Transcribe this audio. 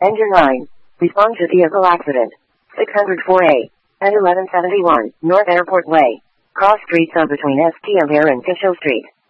Engine 9. Respond to vehicle accident. 604A. At 1171 North Airport Way. Cross streets of between St. Aver and Fishel Street.